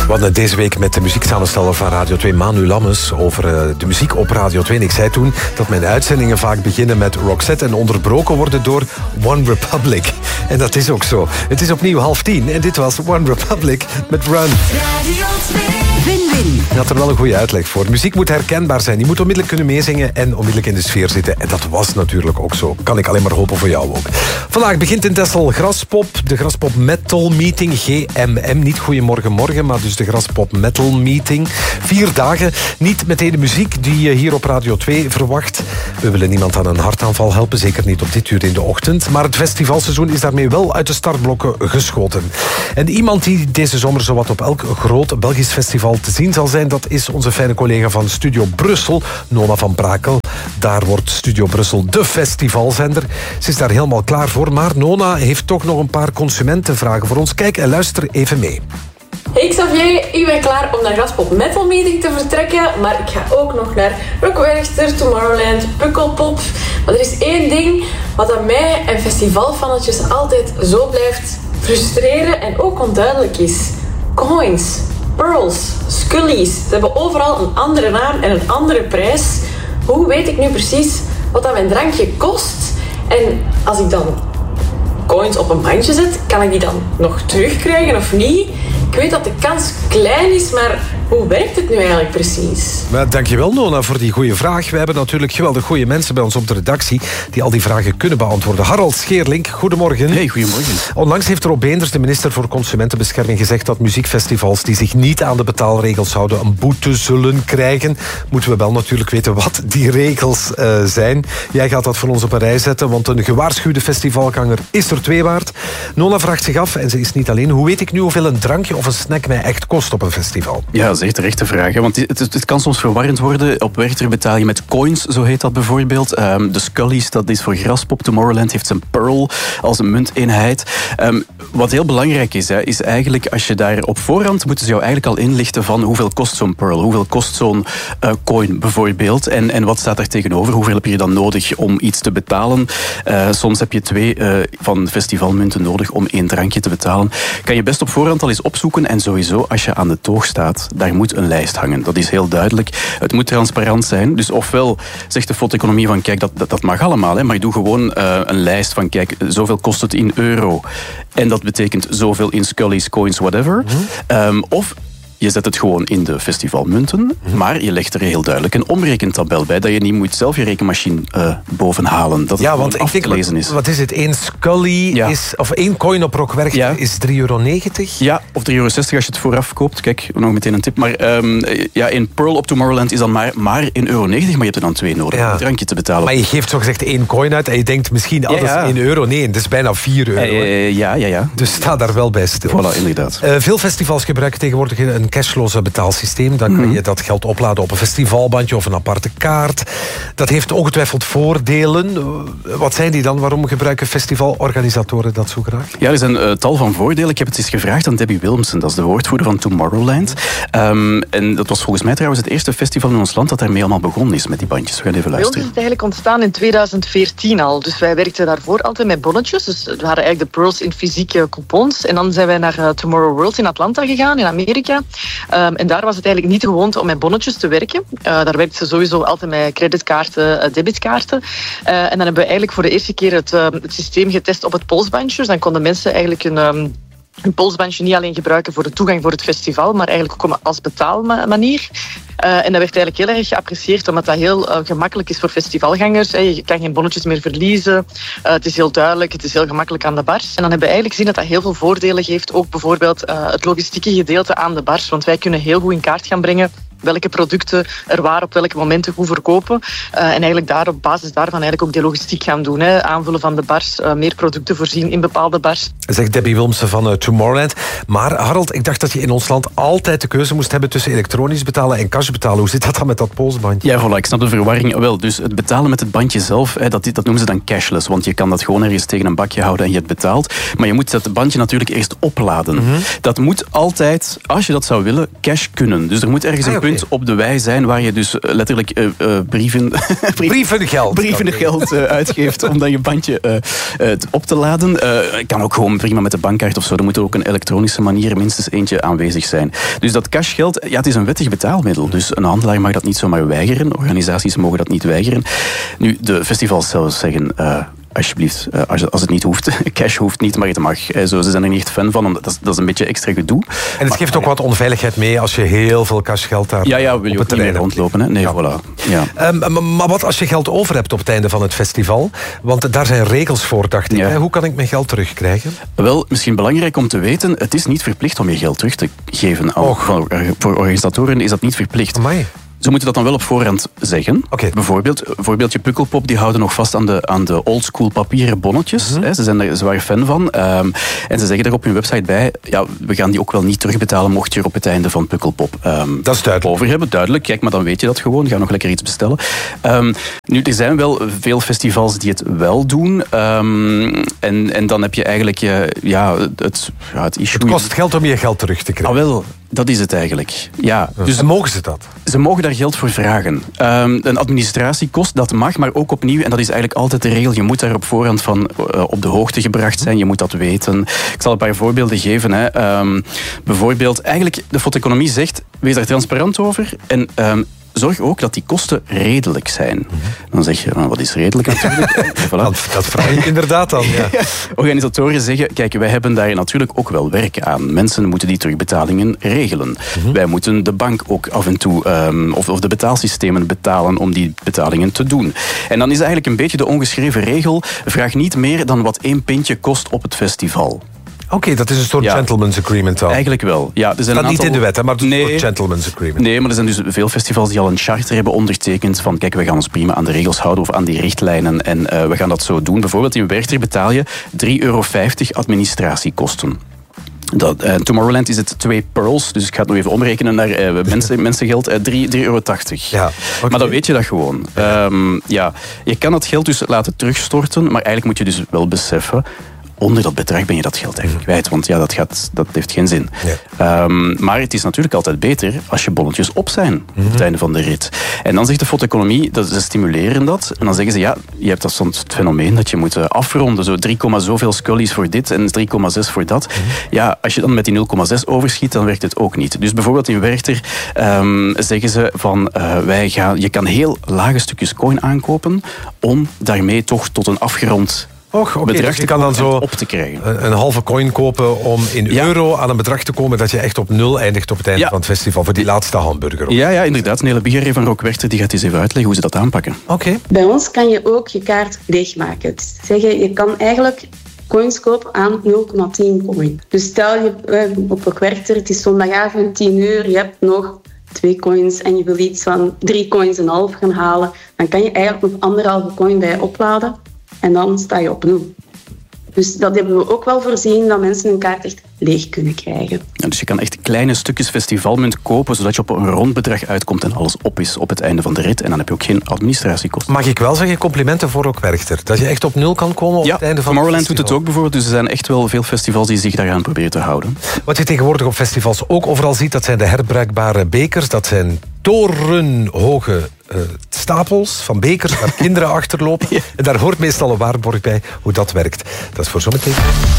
We hadden deze week met de muzieksamensteller van Radio 2, Manu Lammes, over de muziek op Radio 2. En ik zei toen dat mijn uitzendingen vaak beginnen met Roxette en onderbroken worden door One Republic. En dat is ook zo. Het is opnieuw 9:30 en dit was One Republic met Run. Radio 2. Win-win. Je had er wel een goede uitleg voor. Muziek moet herkenbaar zijn. Je moet onmiddellijk kunnen meezingen en onmiddellijk in de sfeer zitten. En dat was natuurlijk ook zo. Kan ik alleen maar hopen voor jou ook. Vandaag begint in Texel Graspop. De Graspop Metal Meeting. GMM. Niet Goeiemorgen Morgen, maar dus de Graspop Metal Meeting. 4 dagen. Niet meteen de muziek die je hier op Radio 2 verwacht. We willen niemand aan een hartaanval helpen. Zeker niet op dit uur in de ochtend. Maar het festivalseizoen is daarmee wel uit de startblokken geschoten. En iemand die deze zomer zowat op elk groot Belgisch festival te zien zal zijn, dat is onze fijne collega van Studio Brussel, Nona van Brakel. Daar wordt Studio Brussel de festivalzender. Ze is daar helemaal klaar voor, maar Nona heeft toch nog een paar consumentenvragen voor ons. Kijk en luister even mee. Hey Xavier, ik ben klaar om naar Graspop Metal Meeting te vertrekken, maar ik ga ook nog naar Rockwerchter, Tomorrowland, Pukkelpop. Maar er is één ding wat aan mij en festivalfannetjes altijd zo blijft frustreren en ook onduidelijk is. Coins, pearls, scullies, ze hebben overal een andere naam en een andere prijs. Hoe weet ik nu precies wat dat mijn drankje kost? En als ik dan coins op een bandje zet, kan ik die dan nog terugkrijgen of niet? Ik weet dat de kans klein is, maar hoe werkt het nu eigenlijk precies? Maar dankjewel Nona voor die goede vraag. We hebben natuurlijk geweldig goede mensen bij ons op de redactie die al die vragen kunnen beantwoorden. Harald Scheerlink, goedemorgen. Hey, goedemorgen. Onlangs heeft Rob Beenders, de minister voor Consumentenbescherming, gezegd dat muziekfestivals die zich niet aan de betaalregels houden een boete zullen krijgen. Moeten we wel natuurlijk weten wat die regels zijn. Jij gaat dat voor ons op een rij zetten, want een gewaarschuwde festivalganger is er 2 waard. Nona vraagt zich af, en ze is niet alleen, hoe weet ik nu hoeveel een drankje of een snack mij echt kost op een festival? Ja, zeer terechte vraag. Hè? Want het kan soms verwarrend worden. Op Werchter betaal je met coins, zo heet dat bijvoorbeeld. De Scullies, dat is voor Graspop. Tomorrowland heeft zijn pearl als een munteenheid. Wat heel belangrijk is, hè, is eigenlijk als je daar op voorhand moeten ze jou eigenlijk al inlichten van hoeveel kost zo'n pearl, hoeveel kost zo'n coin bijvoorbeeld en wat staat daar tegenover, hoeveel heb je dan nodig om iets te betalen. Soms heb je 2 van festivalmunten nodig om 1 drankje te betalen. Kan je best op voorhand al eens opzoeken en sowieso als je aan de toog staat, daar moet een lijst hangen. Dat is heel duidelijk. Het moet transparant zijn. Dus ofwel zegt de fotoeconomie van kijk, dat mag allemaal, hè, maar je doet gewoon een lijst van kijk, zoveel kost het in euro. En dat betekent zoveel in scullies, coins, whatever. Of je zet het gewoon in de festivalmunten, maar je legt er heel duidelijk een omrekentabel bij, dat je niet moet zelf je rekenmachine bovenhalen. Dat het ja, want ik denk, is. Wat is het? 1 scully is, of 1 coin op Rockwerchter is €3,90. Ja, of €3,60 als je het vooraf koopt. Kijk, nog meteen een tip. Maar in Pearl op Tomorrowland is dan maar €1,90, maar je hebt er dan 2 nodig om een drankje te betalen. Maar je geeft zogezegd 1 coin uit en je denkt misschien, dat is €1. Nee, dat is bijna €4. Ja. Dus sta daar wel bij stil. Voilà, inderdaad. Veel festivals gebruiken tegenwoordig een cashloos betaalsysteem. Dan kun je dat geld opladen op een festivalbandje of een aparte kaart. Dat heeft ongetwijfeld voordelen. Wat zijn die dan? Waarom gebruiken festivalorganisatoren dat zo graag? Ja, er zijn tal van voordelen. Ik heb het eens gevraagd aan Debbie Wilmsen, dat is de woordvoerder van Tomorrowland. En dat was volgens mij trouwens het eerste festival in ons land dat daarmee allemaal begonnen is met die bandjes. We gaan even luisteren. Bij ons is het eigenlijk ontstaan in 2014 al. Dus wij werkten daarvoor altijd met bonnetjes. Dus we hadden eigenlijk de pearls in fysieke coupons. En dan zijn wij naar Tomorrow World in Atlanta gegaan, in Amerika. En daar was het eigenlijk niet de gewoonte om met bonnetjes te werken. Daar werkten ze sowieso altijd met creditkaarten, debitkaarten. En dan hebben we eigenlijk voor de eerste keer het systeem getest op het polsbandje. Dus dan konden mensen eigenlijk een polsbandje niet alleen gebruiken voor de toegang voor het festival, maar eigenlijk ook als betaalmanier. En dat werd eigenlijk heel erg geapprecieerd, omdat dat heel gemakkelijk is voor festivalgangers. Je kan geen bonnetjes meer verliezen. Het is heel duidelijk, het is heel gemakkelijk aan de bars. En dan hebben we eigenlijk gezien dat dat heel veel voordelen geeft. Ook bijvoorbeeld het logistieke gedeelte aan de bars. Want wij kunnen heel goed in kaart gaan brengen welke producten er waar op welke momenten goed verkopen. En eigenlijk op basis daarvan eigenlijk ook de logistiek gaan doen. Aanvullen van de bars, meer producten voorzien in bepaalde bars. Zegt Debbie Wilmsen van Tomorrowland. Maar Harold, ik dacht dat je in ons land altijd de keuze moest hebben tussen elektronisch betalen en cash betalen. Hoe zit dat dan met dat polsbandje? Ja, voilà, ik snap de verwarring. Wel, dus het betalen met het bandje zelf, dat noemen ze dan cashless. Want je kan dat gewoon ergens tegen een bakje houden en je hebt betaald. Maar je moet dat bandje natuurlijk eerst opladen. Dat moet altijd, als je dat zou willen, cash kunnen. Dus er moet ergens een punt op de wei zijn waar je dus letterlijk brievengeld uitgeeft om dan je bandje op te laden. Kan ook gewoon prima met de bankkaart of zo. Er moet er ook een elektronische manier minstens eentje aanwezig zijn. Dus dat cashgeld, het is een wettig betaalmiddel. Dus een handelaar mag dat niet zomaar weigeren. Organisaties mogen dat niet weigeren. Nu, de festivals zelfs zeggen... alsjeblieft, als het niet hoeft. Cash hoeft niet, maar het mag. Ze zijn er niet echt fan van, omdat dat is een beetje extra gedoe. En het geeft ook wat onveiligheid mee als je heel veel cashgeld daar wil je ook niet meer rondlopen. Hè? Nee, ja. Voilà. Ja. Maar wat als je geld over hebt op het einde van het festival? Want daar zijn regels voor, dacht ik. Ja. Hoe kan ik mijn geld terugkrijgen? Wel, misschien belangrijk om te weten, het is niet verplicht om je geld terug te geven. Voor organisatoren is dat niet verplicht. Amai. Ze moeten dat dan wel op voorhand zeggen. Okay. Bijvoorbeeld je Pukkelpop, die houden nog vast aan de oldschool papieren bonnetjes. Mm-hmm. Ze zijn er zwaar fan van. En ze zeggen er op hun website bij, we gaan die ook wel niet terugbetalen mocht je er op het einde van Pukkelpop dat is duidelijk. over hebben. Duidelijk, kijk, maar dan weet je dat gewoon. Ga nog lekker iets bestellen. Nu, er zijn wel veel festivals die het wel doen. En dan heb je eigenlijk het issue. Het kost geld om je geld terug te krijgen. Wel, dat is het eigenlijk. Ja. Dus en mogen ze dat? Ze mogen daar geld voor vragen. Een administratiekost, dat mag, maar ook opnieuw, en dat is eigenlijk altijd de regel, je moet daar op voorhand van op de hoogte gebracht zijn, je moet dat weten. Ik zal een paar voorbeelden geven. Hè. Bijvoorbeeld, eigenlijk, de fotoeconomie zegt, wees daar transparant over en zorg ook dat die kosten redelijk zijn. Dan zeg je, wat is redelijk natuurlijk? Voilà. Dat vraag ik inderdaad dan. Ja. Organisatoren zeggen, kijk, wij hebben daar natuurlijk ook wel werk aan. Mensen moeten die terugbetalingen regelen. Wij moeten de bank ook af en toe, of de betaalsystemen betalen om die betalingen te doen. En dan is eigenlijk een beetje de ongeschreven regel, vraag niet meer dan wat 1 pintje kost op het festival. Oké, dat is een soort gentleman's agreement dan. Eigenlijk wel. Ja, er zijn dat niet in de wet, hè, maar het is een soort gentleman's agreement. Nee, maar er zijn dus veel festivals die al een charter hebben ondertekend van kijk, we gaan ons prima aan de regels houden of aan die richtlijnen en we gaan dat zo doen. Bijvoorbeeld in Werchter betaal je €3,50 administratiekosten. Tomorrowland is het 2 pearls, dus ik ga het nog even omrekenen naar mensengeld, €3,80. Ja, okay. Maar dan weet je dat gewoon. Je kan het geld dus laten terugstorten, maar eigenlijk moet je dus wel beseffen, onder dat bedrag ben je dat geld eigenlijk kwijt. Want dat heeft geen zin. Ja. Maar het is natuurlijk altijd beter als je bonnetjes op zijn op het einde van de rit. En dan zegt de fotoeconomie, ze stimuleren dat. En dan zeggen ze, je hebt dat soms het fenomeen dat je moet afronden. Zo 3, zoveel scullies voor dit en 3,6 voor dat. Ja, als je dan met die 0,6 overschiet, dan werkt het ook niet. Dus bijvoorbeeld in Werchter zeggen ze van, je kan heel lage stukjes coin aankopen om daarmee toch tot een afgerond bedrag dus je kan dan zo op te krijgen. Een halve coin kopen om in euro aan een bedrag te komen dat je echt op 0 eindigt op het einde van het festival. Voor die laatste hamburger. Ja, inderdaad. Nele Bigaré van Rock Werchter die gaat eens even uitleggen hoe ze dat aanpakken. Oké. Bij ons kan je ook je kaart leegmaken. Je kan eigenlijk coins kopen aan 0,10 coin. Dus stel je op Rock Werchter, het is zondagavond 10 uur, je hebt nog 2 coins en je wil iets van 3 coins en half gaan halen, dan kan je eigenlijk nog 1,5 coin bij je opladen. En dan sta je op 0. Dus dat hebben we ook wel voorzien, dat mensen hun kaart echt leeg kunnen krijgen. Ja, dus je kan echt kleine stukjes festivalmunt kopen, zodat je op een rond bedrag uitkomt en alles op is op het einde van de rit. En dan heb je ook geen administratiekosten. Mag ik wel zeggen, complimenten voor Rock Werchter. Dat je echt op 0 kan komen op het einde van Tomorrowland het festival. doet het ook bijvoorbeeld. Dus er zijn echt wel veel festivals die zich daaraan proberen te houden. Wat je tegenwoordig op festivals ook overal ziet, dat zijn de herbruikbare bekers. Dat zijn torenhoge stapels van bekers waar kinderen achterlopen. En daar hoort meestal een waarborg bij hoe dat werkt. Dat is voor zometeen.